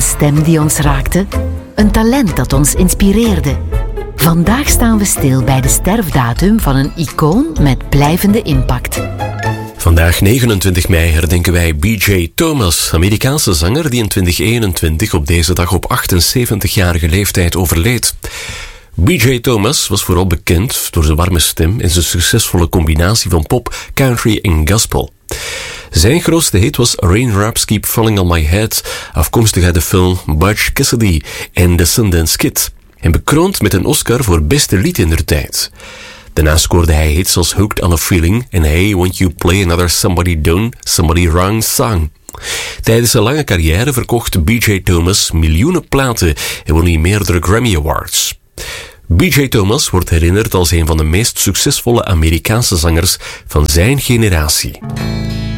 stem die ons raakte, een talent dat ons inspireerde. Vandaag staan we stil bij de sterfdatum van een icoon met blijvende impact. Vandaag 29 mei herdenken wij B.J. Thomas, Amerikaanse zanger die in 2021 op deze dag op 78-jarige leeftijd overleed. B.J. Thomas was vooral bekend door zijn warme stem en zijn succesvolle combinatie van pop, country en gospel. Zijn grootste hit was Raindrops Keep Falling on My Head, afkomstig uit de film Butch Cassidy en The Sundance Kid, en bekroond met een Oscar voor beste lied in der tijd. Daarna scoorde hij hits als Hooked on a Feeling en Hey Won't You Play Another Somebody Done, Somebody Wrong Song. Tijdens zijn lange carrière verkocht B.J. Thomas miljoenen platen en won hij meerdere Grammy Awards. B.J. Thomas wordt herinnerd als een van de meest succesvolle Amerikaanse zangers van zijn generatie.